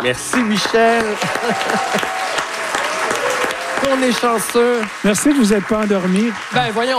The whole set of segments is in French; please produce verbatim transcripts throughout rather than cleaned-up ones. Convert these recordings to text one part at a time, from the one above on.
Merci, Michel. On est chanceux. Merci de vous être pas endormi. Ben, voyons.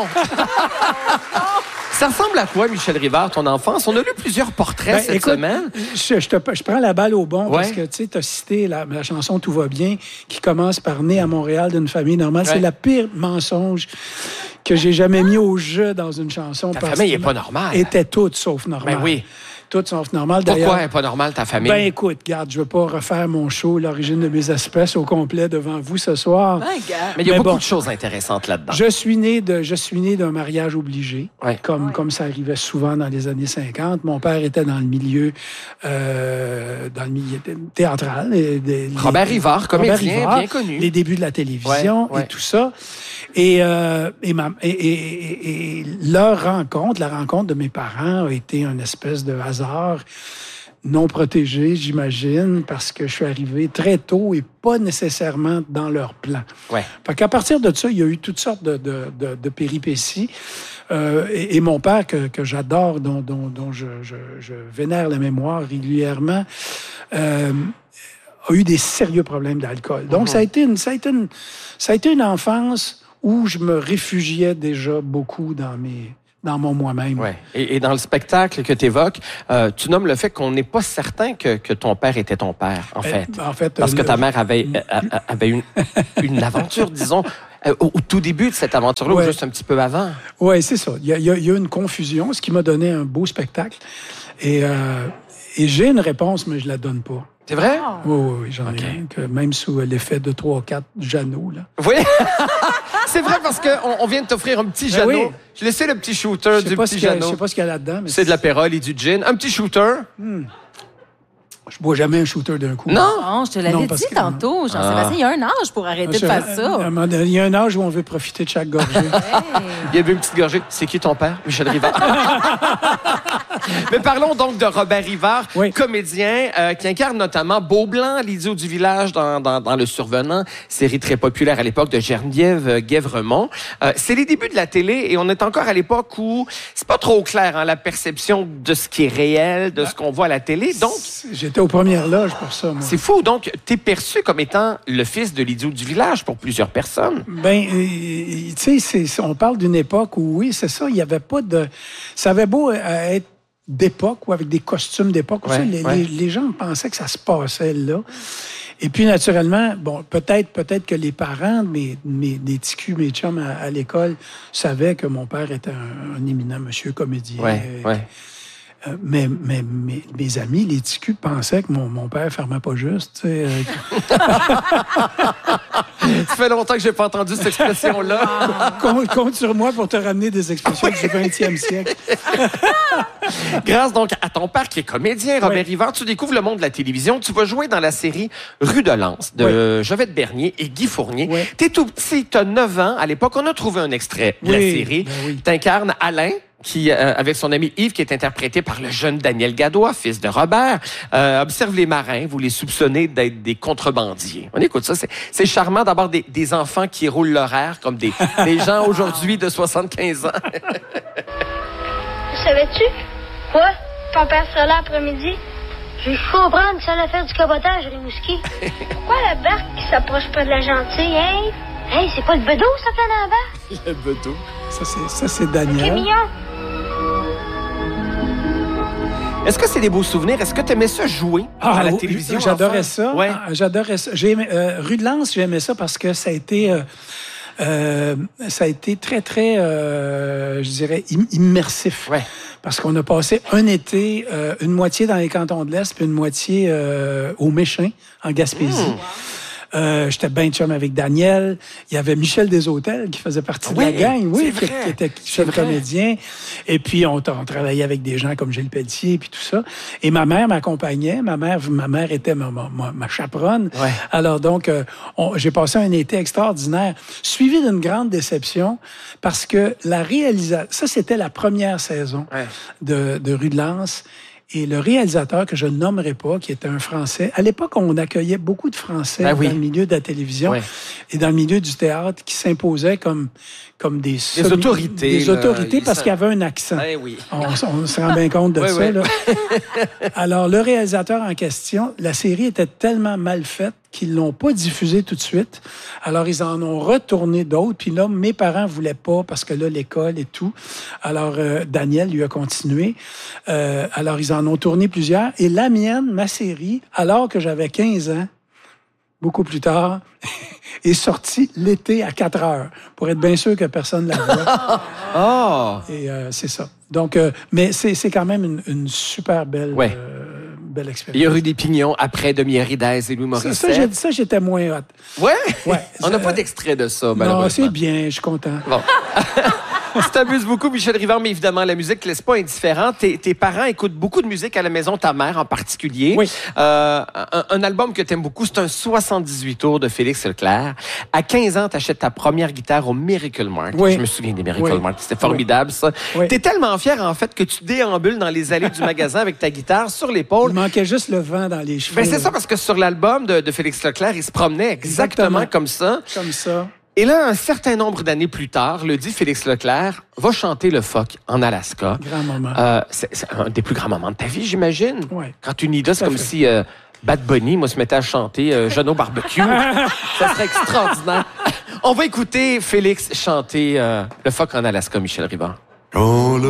Ça ressemble à quoi, Michel Rivard, ton enfance? On a lu plusieurs portraits Ben, cette écoute, semaine. Je, je, te, je prends la balle au bon Ouais. parce que tu as cité la, la chanson « Tout va bien » qui commence par « Né à Montréal d'une famille normale Ouais. ». C'est la pire mensonge que j'ai jamais mis au jeu dans une chanson. Ta parce famille que n'est pas normale. était toute sauf normale. Ben oui. Toute sauf normale. Pourquoi D'ailleurs, elle n'est pas normale, ta famille? ben écoute, regarde, je veux pas refaire mon show « L'origine de mes espèces » au complet devant vous ce soir. My God. Mais il y a Mais beaucoup bon. de choses intéressantes là-dedans. Je suis né de, je suis né d'un mariage obligé, Ouais. comme, comme ça arrivait souvent dans les années cinquante. Mon père était dans le milieu, euh, dans le milieu théâtral. Et des- les- Robert Rivard, comédien Robert Rivard, bien connu. Les débuts de la télévision Ouais, ouais. et tout ça. Et, euh, et, ma- et, et- et- et leur rencontre, la rencontre de mes parents a été une espèce de hasard non protégé, j'imagine, parce que je suis arrivé très tôt et pas nécessairement dans leur plan. Ouais. Fait qu'à partir de ça, il y a eu toutes sortes de, de, de, de péripéties. Euh, et, et mon père, que, que j'adore, dont, dont, dont je, je, je vénère la mémoire régulièrement, euh, a eu des sérieux problèmes d'alcool. Donc, Mhm. ça a été une, ça a été une, ça a été une enfance où je me réfugiais déjà beaucoup dans mes, dans mon moi-même. Ouais. Et, et dans le spectacle que tu évoques, euh, tu nommes le fait qu'on n'est pas certain que, que ton père était ton père, en fait. Euh, en fait, Parce que le- ta mère avait, euh, avait une, une aventure, disons, euh, au, au tout début de cette aventure-là, Ouais. ou juste un petit peu avant. Oui, c'est ça. Il y, a, il y a- il y a une confusion, ce qui m'a donné un beau spectacle. Et, euh, et j'ai une réponse, mais je la donne pas. C'est vrai? Oui, oui, oui, j'en OK. ai un, que même sous l'effet de trois ou quatre Jeannot, là. Oui. C'est vrai parce qu'on on vient de t'offrir un petit Ben Jeannot. oui. Je laissais le petit shooter Je sais du pas ce petit qu'il y a- je Jeannot. sais pas ce qu'il y a là-dedans, mais C'est de l'apérole et du gin. Un petit shooter. je bois jamais un shooter d'un coup. Non? Non, je te l'avais Non, dit parce que- tantôt, Jean-Sébastien. Il y a un âge pour arrêter de Je- faire à un ça. moment donné, Il y a un âge où on veut profiter de chaque gorgée. Il y avait une petite gorgée. C'est qui ton père? Michel Rivard. Mais parlons donc de Robert Rivard, Oui. comédien euh, qui incarne notamment Beaublanc, l'idiot du village dans, dans, dans Le Survenant, série très populaire à l'époque de Geneviève euh, Guèvremont. Euh, c'est les débuts de la télé et on est encore à l'époque où c'est pas trop clair, hein, la perception de ce qui est réel, de ce qu'on voit à la télé. Donc, J'étais aux premières loges pour ça, moi. c'est fou. Donc, t'es perçu comme étant le fils de l'idiot du village pour plusieurs personnes. Ben, euh, tu sais, c'est- c'est- on parle d'une époque où, oui, c'est ça, il n'y avait pas de... Ça avait beau euh, être d'époque ou avec des costumes d'époque, Ouais, ça, les, ouais. les- les gens pensaient que ça se passait là. Et puis, naturellement, bon, peut-être peut-être que les parents de mes, mes, des petits culs, mes chums à, à l'école, savaient que mon père était un, un éminent monsieur comédien. Ouais, Euh, ouais. Euh, mais, mais, mais mes amis, les ticus, pensaient que mon, mon père fermait pas juste. tu sais, euh, Ça fait longtemps que j'ai pas entendu cette expression-là. compte, compte sur moi pour te ramener des expressions du vingtième siècle. Grâce donc à ton père qui est comédien, Robert Ouais. Rivard, tu découvres le monde de la télévision. Tu vas jouer dans la série Rue de Lens de Jovette Bernier et Guy Fournier. Ouais. T'es tout petit, t'as neuf ans. À l'époque, on a trouvé un extrait de la Oui, série. ben oui. T'incarnes Alain, qui, euh, avec son ami Yves, qui est interprété par le jeune Daniel Gadois, fils de Robert. Euh, observe les marins, vous les soupçonnez d'être des contrebandiers. On écoute ça, c'est, c'est charmant d'avoir des, des enfants qui roulent leur air comme des, des gens aujourd'hui de soixante-quinze ans. Savais-tu? Quoi? Ton père sera là après-midi? J'ai cru comprendre que ça allait faire du cabotage, Rimouski. Pourquoi la barque qui s'approche pas de la gentille, hein? Hey, c'est pas le bedeau, ça, fait dans la barque? Le bedeau. Ça, c'est, ça, c'est C'est Daniel. mignon. Est-ce que c'est des beaux souvenirs? Est-ce que tu aimais ça jouer à la oui, télévision? J'adorais enfant? ça. Ouais. Ah, J'adorais ça. J'ai aimé- euh, Rue de Lens, j'aimais ça parce que ça a été, euh, euh, ça a été très, très, euh, je dirais, im- immersif. Ouais. Parce qu'on a passé un été, euh, une moitié dans les cantons de l'Est, puis une moitié euh, au Méchin, en Gaspésie. Mmh. Euh, J'étais bien chum avec Daniel. Il y avait Michel Deshôtels qui faisait partie de Oui, la gang, oui, c'est qui, vrai. qui était C'est jeune vrai. comédien. Et puis, on, on travaillait avec des gens comme Gilles Pelletier, puis tout ça. Et ma mère m'accompagnait. Ma mère, ma mère était ma, ma, ma- ma chaperonne. Ouais. Alors, donc, euh, on- j'ai passé un été extraordinaire, suivi d'une grande déception, parce que la réalisation... Ça, c'était la première saison Ouais. de, de Rue de Lens. Et le réalisateur, que je ne nommerai pas, qui était un Français, à l'époque, on accueillait beaucoup de Français ben oui. dans le milieu de la télévision ouais. et dans le milieu du théâtre qui s'imposaient comme, comme des, des semi- autorités. Des là, autorités parce qu'il y avait un accent. Ben oui. On, on se rend bien compte de oui, ça. oui. Là. Alors, le réalisateur en question, la série était tellement mal faite qu'ils l'ont pas diffusée tout de suite. Alors, ils en ont retourné d'autres. Puis là, mes parents voulaient pas parce que là, l'école et tout. Alors, euh, Daniel lui a continué. Euh, alors, ils en ont tourné plusieurs. Et la mienne, ma série, alors que j'avais quinze ans, beaucoup plus tard, est sortie l'été à quatre heures pour être bien sûr que personne ne la voit. Oh! Et euh, c'est ça. Donc, euh, mais c'est, c'est quand même une, une super belle, ouais. euh, belle expérience. Il y a eu des pignons après Demi Hérides et Louis Morissette. Ça, ça, j'ai, ça j'étais moins hot. Ouais? Ouais. On n'a Euh, pas d'extrait de ça, malheureusement. Non, c'est bien, je suis content. Bon. Tu t'amuses beaucoup, Michel Rivard, mais évidemment, la musique ne te laisse pas indifférent. Tes, tes parents écoutent beaucoup de musique à la maison, ta mère en particulier. Oui. Euh, un, un album que tu aimes beaucoup, c'est un soixante-dix-huit tours de Félix Leclerc. À quinze ans, tu achètes ta première guitare au Miracle Mart. Oui. Je me souviens des Miracle Oui. Mart. C'était formidable, ça. Oui. Tu es tellement fier, en fait, que tu déambules dans les allées du magasin avec ta guitare sur l'épaule. Il manquait juste le vent dans les cheveux. Ben, c'est ça, parce que sur l'album de, de Félix Leclerc, il se promenait exactement, Exactement. comme ça. Comme ça. Et là, un certain nombre d'années plus tard, le dit Félix Leclerc va chanter le phoque en Alaska. Grand moment. Euh, c'est, c'est un des plus grands moments de ta vie, j'imagine. Ouais. Quand tu n'y es, c'est Tout à comme fait. si euh, Bad Bunny, moi, se mettait à chanter euh, Jeune au barbecue. Ça serait extraordinaire. On va écouter Félix chanter euh, le phoque en Alaska, Michel Rivard. Quand le